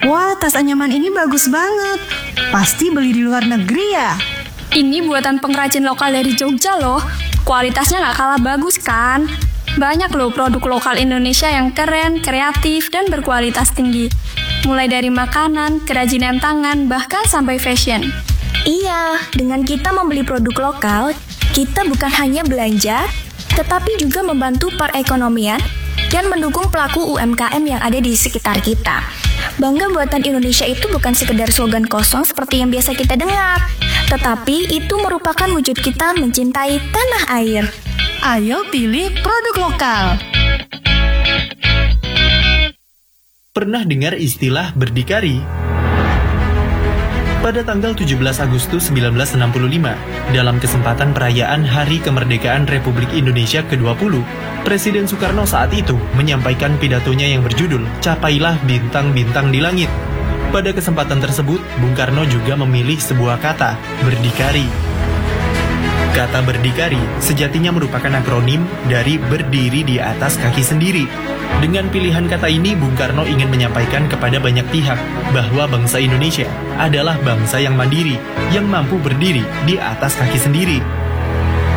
Wah, tas anyaman ini bagus banget. Pasti beli di luar negeri ya? Ini buatan pengrajin lokal dari Jogja loh. Kualitasnya nggak kalah bagus kan? Banyak loh produk lokal Indonesia yang keren, kreatif, dan berkualitas tinggi. Mulai dari makanan, kerajinan tangan, bahkan sampai fashion. Iya, dengan kita membeli produk lokal, kita bukan hanya belanja, tetapi juga membantu perekonomian dan mendukung pelaku UMKM yang ada di sekitar kita. Bangga buatan Indonesia itu bukan sekedar slogan kosong seperti yang biasa kita dengar, tetapi itu merupakan wujud kita mencintai tanah air. Ayo pilih produk lokal. Pernah dengar istilah berdikari? Pada tanggal 17 Agustus 1965, dalam kesempatan perayaan Hari Kemerdekaan Republik Indonesia ke-20, Presiden Soekarno saat itu menyampaikan pidatonya yang berjudul Capailah Bintang-Bintang di Langit. Pada kesempatan tersebut, Bung Karno juga memilih sebuah kata, berdikari. Kata berdikari sejatinya merupakan akronim dari berdiri di atas kaki sendiri. Dengan pilihan kata ini, Bung Karno ingin menyampaikan kepada banyak pihak bahwa bangsa Indonesia adalah bangsa yang mandiri, yang mampu berdiri di atas kaki sendiri.